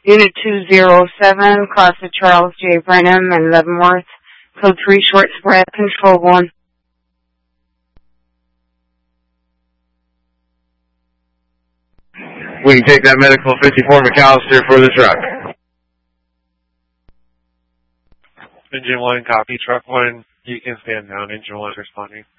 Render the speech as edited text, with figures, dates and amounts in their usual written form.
Unit 207, cross to Charles J. Brenham and Leavenworth. Code 3, short spread, control 1. We can take that medical 54 McAllister for the truck. Engine 1, copy. Truck 1, you can stand down. Engine 1 responding.